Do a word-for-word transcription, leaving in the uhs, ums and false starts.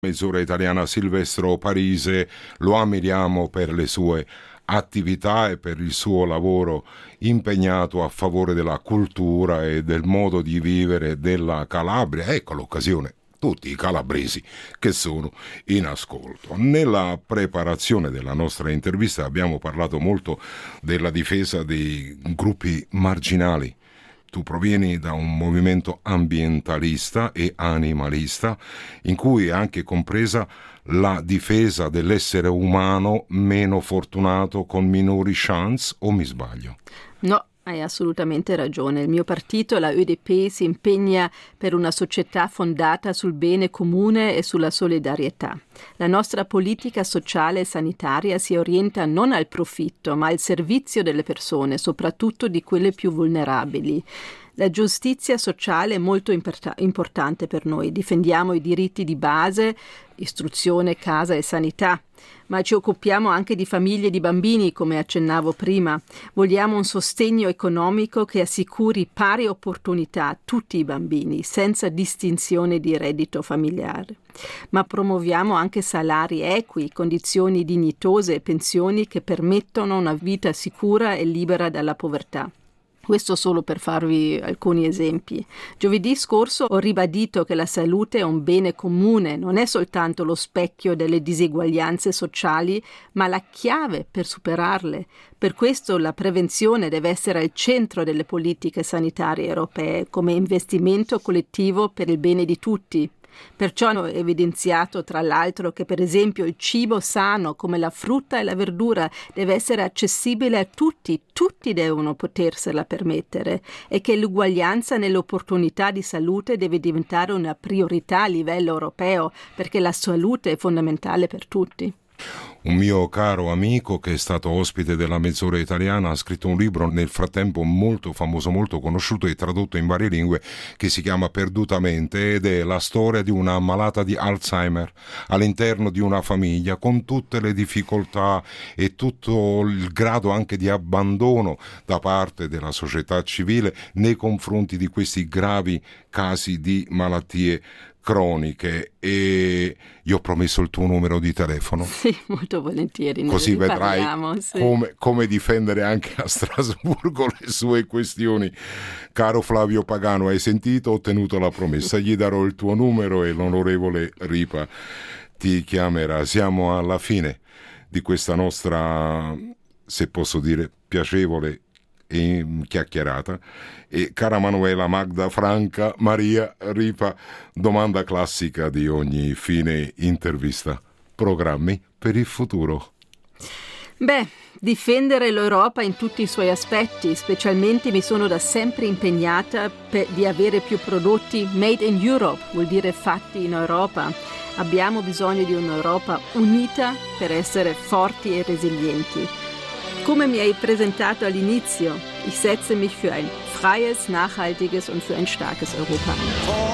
Mezz'ora italiana. Silvestro Parise lo ammiriamo per le sue attività e per il suo lavoro impegnato a favore della cultura e del modo di vivere della Calabria. Ecco l'occasione, tutti i calabresi che sono in ascolto. Nella preparazione della nostra intervista abbiamo parlato molto della difesa dei gruppi marginali. Tu provieni da un movimento ambientalista e animalista in cui è anche compresa la difesa dell'essere umano meno fortunato con minori chance, o mi sbaglio? No, hai assolutamente ragione. Il mio partito, la U D P, si impegna per una società fondata sul bene comune e sulla solidarietà. La nostra politica sociale e sanitaria si orienta non al profitto, ma al servizio delle persone, soprattutto di quelle più vulnerabili. La giustizia sociale è molto import- importante per noi. Difendiamo i diritti di base, istruzione, casa e sanità, ma ci occupiamo anche di famiglie e di bambini, come accennavo prima. Vogliamo un sostegno economico che assicuri pari opportunità a tutti i bambini, senza distinzione di reddito familiare. Ma promuoviamo anche salari equi, condizioni dignitose e pensioni che permettono una vita sicura e libera dalla povertà. Questo solo per farvi alcuni esempi. Giovedì scorso ho ribadito che la salute è un bene comune, non è soltanto lo specchio delle diseguaglianze sociali, ma la chiave per superarle. Per questo la prevenzione deve essere al centro delle politiche sanitarie europee, come investimento collettivo per il bene di tutti. Perciò hanno evidenziato tra l'altro che per esempio il cibo sano come la frutta e la verdura deve essere accessibile a tutti, tutti devono potersela permettere, e che l'uguaglianza nelle opportunità di salute deve diventare una priorità a livello europeo, perché la salute è fondamentale per tutti. Un mio caro amico che è stato ospite della Mezz'ora italiana ha scritto un libro nel frattempo molto famoso, molto conosciuto e tradotto in varie lingue, che si chiama Perdutamente, ed è la storia di una malata di Alzheimer all'interno di una famiglia, con tutte le difficoltà e tutto il grado anche di abbandono da parte della società civile nei confronti di questi gravi casi di malattie croniche. E io ho promesso il tuo numero di telefono. Sì, molto volentieri. Così vedrai parliamo, sì. come, come difendere anche a Strasburgo le sue questioni. Caro Flavio Pagano, hai sentito? Ho tenuto la promessa. Gli darò il tuo numero e l'onorevole Ripa ti chiamerà. Siamo alla fine di questa nostra, se posso dire, piacevole e chiacchierata. E cara Manuela, Magda, Franca, Maria, Ripa, domanda classica di ogni fine intervista: programmi per il futuro? Beh, difendere l'Europa in tutti i suoi aspetti. Specialmente mi sono da sempre impegnata per di avere più prodotti made in Europe, vuol dire fatti in Europa. Abbiamo bisogno di un'Europa unita per essere forti e resilienti. Come mi hai presentato all'inizio, ich setze mich für ein freies, nachhaltiges und für ein starkes Europa ein.